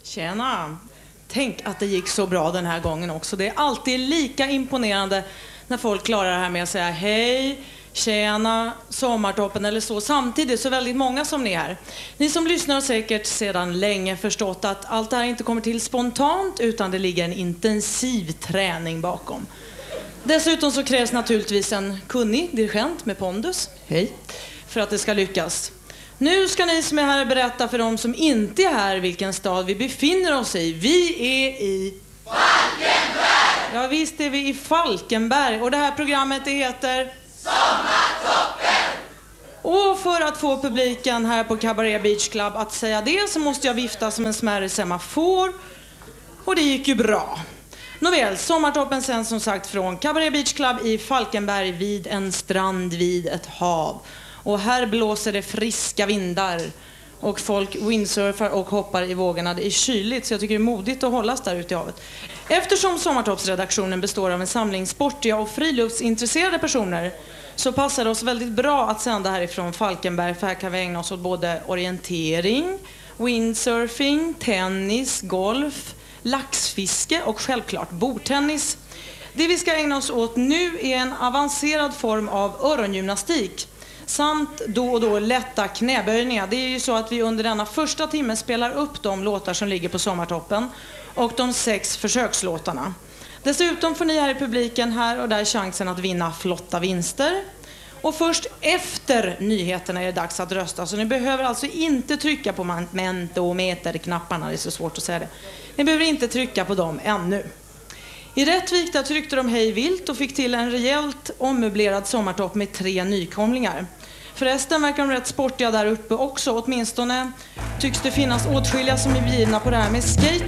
Tjena! Tänk att det gick så bra den här gången också. Det är alltid lika imponerande när folk klarar det här med att säga hej, tjena, sommartoppen eller så. Samtidigt så väldigt många som ni är här. Ni som lyssnar har säkert sedan länge förstått att allt det här inte kommer till spontant utan det ligger en intensiv träning bakom. Dessutom så krävs naturligtvis en kunnig dirigent med pondus, hej, för att det ska lyckas. Nu ska ni som är här berätta för dem som inte är här vilken stad vi befinner oss i. Vi är i Falkenberg! Ja visst är vi i Falkenberg och det här programmet det heter Sommartoppen! Och för att få publiken här på Cabaret Beach Club att säga det så måste jag vifta som en smärre semafor. Och det gick ju bra. Nåväl, Sommartoppen sen som sagt från Cabaret Beach Club i Falkenberg vid en strand vid ett hav. Och här blåser det friska vindar och folk windsurfar och hoppar i vågorna. Det är kyligt så jag tycker det är modigt att hållas där ute i havet. Eftersom Sommartoppsredaktionen består av en samling sportiga och friluftsintresserade personer så passar det oss väldigt bra att sända härifrån Falkenberg för här kan vi ägna oss åt både orientering, windsurfing, tennis, golf, laxfiske och självklart bordtennis. Det vi ska ägna oss åt nu är en avancerad form av örongymnastik samt då och då lätta knäböjningar. Det är ju så att vi under denna första timmen spelar upp de låtar som ligger på Sommartoppen och de 6 försökslåtarna. Dessutom får ni här i publiken här och där chansen att vinna flotta vinster. Och först efter nyheterna är det dags att rösta. Så ni behöver alltså inte trycka på mentometerknapparna, det är så svårt att säga det. Ni behöver inte trycka på dem ännu. I Rättvik tryckte de hej vilt och fick till en rejält ommöblerad sommartopp med 3 nykomlingar. Förresten verkar de rätt sportiga där uppe också. Åtminstone tycks det finnas åtskilliga som är bjudna på det här med skate.